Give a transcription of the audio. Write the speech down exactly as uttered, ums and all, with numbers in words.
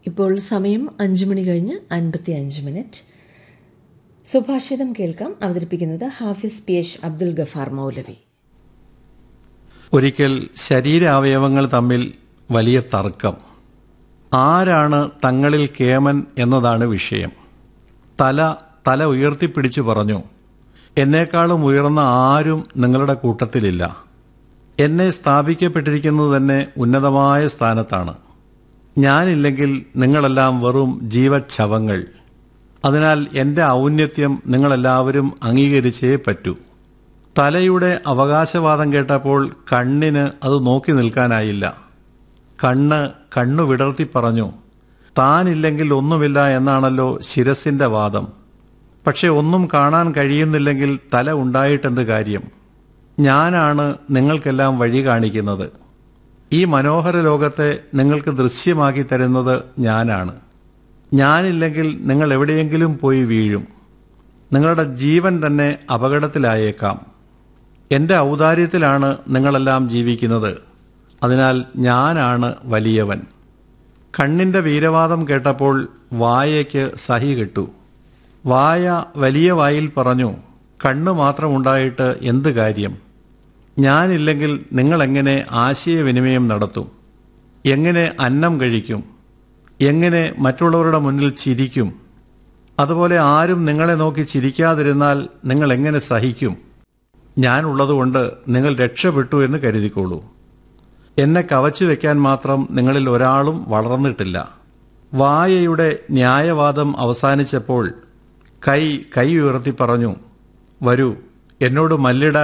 ഇപ്പോൾ സമയം അഞ്ചു മണി കഴിഞ്ഞ് അൻപത്തി അഞ്ച് മിനിറ്റ്. സുഭാഷിതം കേൾക്കാം. അവതരിപ്പിക്കുന്നത് ഹാഫിസ് പി എച്ച് അബ്ദുൽ ഗഫാർ മൗലവി. ഒരിക്കൽ ശരീരാവയവങ്ങൾ തമ്മിൽ വലിയ തർക്കം. ആരാണ് തങ്ങളിൽ കേമൻ എന്നതാണ് വിഷയം. തല തല ഉയർത്തിപ്പിടിച്ചു പറഞ്ഞു, എന്നേക്കാളും ഉയർന്ന ആരും നിങ്ങളുടെ കൂട്ടത്തിലില്ല. എന്നെ സ്ഥാപിക്കപ്പെട്ടിരിക്കുന്നത് തന്നെ ഉന്നതമായ സ്ഥാനത്താണ്. ഞാനില്ലെങ്കിൽ നിങ്ങളെല്ലാം വെറും ജീവച്ഛവങ്ങൾ. അതിനാൽ എൻ്റെ ഔന്നത്യം നിങ്ങളെല്ലാവരും അംഗീകരിച്ചേ പറ്റൂ. തലയുടെ അവകാശവാദം കേട്ടപ്പോൾ കണ്ണിന് അത് നോക്കി നിൽക്കാനായില്ല. കണ്ണ് കണ്ണു വിടർത്തി പറഞ്ഞു, താനില്ലെങ്കിൽ ഒന്നുമില്ല എന്നാണല്ലോ ശിരസിൻ്റെ വാദം. പക്ഷെ ഒന്നും കാണാൻ കഴിയുന്നില്ലെങ്കിൽ തല ഉണ്ടായിട്ടെന്ത് കാര്യം? ഞാനാണ് നിങ്ങൾക്കെല്ലാം വഴി കാണിക്കുന്നത്. ഈ മനോഹര ലോകത്തെ നിങ്ങൾക്ക് ദൃശ്യമാക്കി തരുന്നത് ഞാനാണ്. ഞാനില്ലെങ്കിൽ നിങ്ങൾ എവിടെയെങ്കിലും പോയി വീഴും. നിങ്ങളുടെ ജീവൻ തന്നെ അപകടത്തിലായേക്കാം. എൻ്റെ ഔദാര്യത്തിലാണ് നിങ്ങളെല്ലാം ജീവിക്കുന്നത്. അതിനാൽ ഞാനാണ് വലിയവൻ. കണ്ണിൻ്റെ വീരവാദം കേട്ടപ്പോൾ വായയ്ക്ക് സഹി കെട്ടു. വായ വലിയ വായിൽ പറഞ്ഞു, കണ്ണ് മാത്രമുണ്ടായിട്ട് എന്ത് കാര്യം? ഞാനില്ലെങ്കിൽ നിങ്ങളെങ്ങനെ ആശയവിനിമയം നടത്തും? എങ്ങനെ അന്നം കഴിക്കും? എങ്ങനെ മറ്റുള്ളവരുടെ മുന്നിൽ ചിരിക്കും? അതുപോലെ ആരും നിങ്ങളെ നോക്കി ചിരിക്കാതിരുന്നാൽ നിങ്ങൾ എങ്ങനെ സഹിക്കും? ഞാനുള്ളതുകൊണ്ട് നിങ്ങൾ രക്ഷപ്പെട്ടു എന്ന് കരുതിക്കോളൂ. എന്നെ കവച്ചു വെക്കാൻ മാത്രം നിങ്ങളിൽ ഒരാളും വളർന്നിട്ടില്ല. വായയുടെ ന്യായവാദം അവസാനിച്ചപ്പോൾ കൈ കൈ ഉയർത്തി പറഞ്ഞു, വരൂ, എന്നോട് മല്ലിടാൻ